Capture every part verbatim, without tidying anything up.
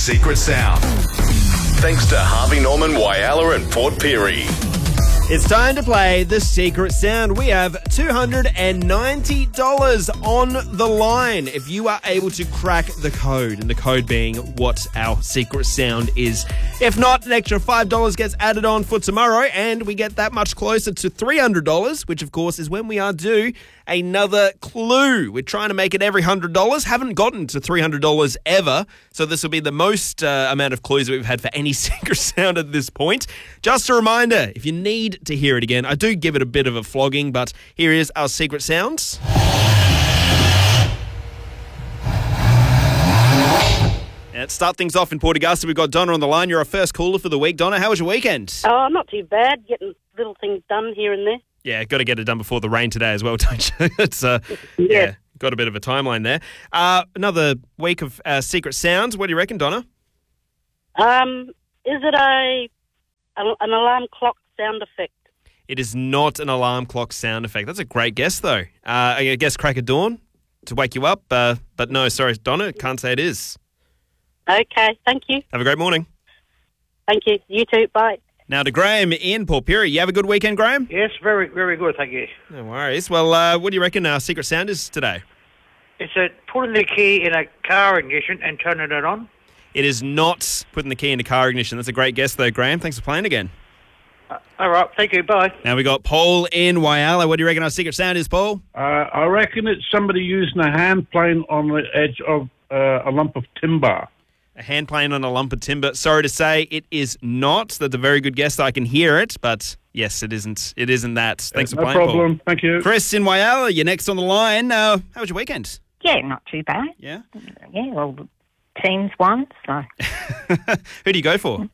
secret sound. Thanks to Harvey Norman, Whyalla and Port Pirie. It's time to play The Secret Sound. We have two hundred ninety dollars on the line if you are able to crack the code, and the code being what our secret sound is. If not, an extra five dollars gets added on for tomorrow, and we get that much closer to three hundred dollars, which of course is when we are due another clue. We're trying to make it every one hundred dollars. Haven't gotten to three hundred dollars ever, so this will be the most uh, amount of clues that we've had for any secret sound at this point. Just a reminder, if you need to hear it again, I do give it a bit of a flogging, but here is our secret sounds. Let's start things off in Port Augusta. We've got Donna on the line. You're our first caller for the week. Donna, how was your weekend? Oh, not too bad. Getting little things done here and there. Yeah, got to get it done before the rain today as well, don't you? It's uh, yeah. yeah, got a bit of a timeline there. Uh, another week of uh, secret sounds. What do you reckon, Donna? Um, is it a an alarm clock sound effect? It is not an alarm clock sound effect. That's a great guess, though. Uh, I guess crack of dawn to wake you up, uh, but no, sorry, Donna, can't say it is. Okay, thank you. Have a great morning. Thank you. You too. Bye. Now to Graham in Port Pirie. You have a good weekend, Graham? Yes, very, very good, thank you. No worries. Well, uh, what do you reckon our secret sound is today? It's a putting the key in a car ignition and turning it on. It is not putting the key in a car ignition. That's a great guess, though, Graham. Thanks for playing again. Uh, all right, thank you, bye. Now we got Paul in Whyalla. What do you reckon our secret sound is, Paul? Uh, I reckon it's somebody using a hand plane on the edge of uh, a lump of timber. A hand plane on a lump of timber. Sorry to say, it is not. That's a very good guess. I can hear it, but yes, it isn't. It isn't that. Thanks uh, for no playing, problem. Paul. Thank you. Chris in Whyalla, you're next on the line. Uh, how was your weekend? Yeah, not too bad. Yeah? Yeah, well, the teams won, so... Who do you go for?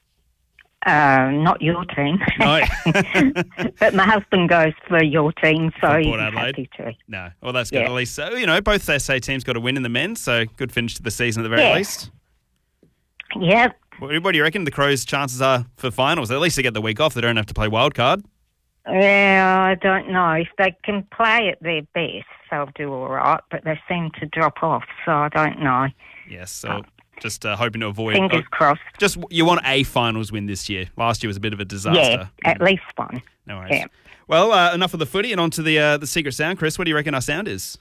Uh, not your team. No. But my husband goes for your team, so For he's Port Adelaide? happy to. No. Well, that's good. Yeah. At least, so, you know, both S A teams got a win in the men's, so good finish to the season at the very Yeah. least. Yeah. What, what do you reckon the Crows' chances are for finals? At least they get the week off. They don't have to play wild card. Yeah, I don't know. If they can play at their best, they'll do all right, but they seem to drop off, so I don't know. Yes, so just uh, hoping to avoid... Fingers uh, crossed. Just, you want a finals win this year. Last year was a bit of a disaster. Yeah, at least one. No worries. Yeah. Well, uh, enough of the footy and on to the, uh, the secret sound. Chris, what do you reckon our sound is?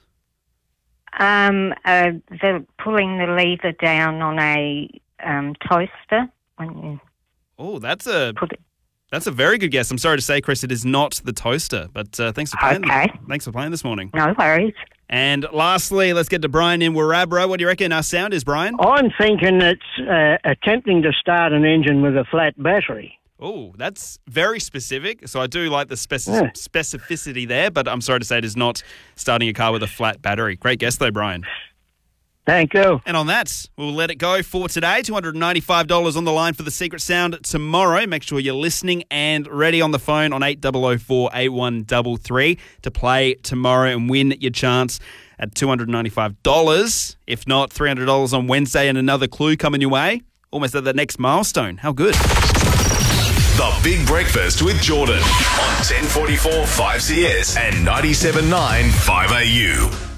Um, uh, they're pulling the lever down on a um, toaster when you Oh, that's a... put it... That's a very good guess. I'm sorry to say, Chris, it is not the toaster, but uh, thanks for playing. Okay. Thanks for playing this morning. No worries. And lastly, let's get to Brian in Warrabra. What do you reckon our sound is, Brian? I'm thinking it's uh, attempting to start an engine with a flat battery. Oh, that's very specific. So I do like the speci- Yeah. specificity there, but I'm sorry to say it is not starting a car with a flat battery. Great guess, though, Brian. Thank you. And on that, we'll let it go for today. two hundred ninety-five dollars on the line for the secret sound tomorrow. Make sure you're listening and ready on the phone on eight zero zero four, eight one three three to play tomorrow and win your chance at two hundred ninety-five dollars. If not, three hundred dollars on Wednesday and another clue coming your way. Almost at that next milestone. How good. The Big Breakfast with Jordan on ten forty-four five C S and ninety-seven point nine five A U.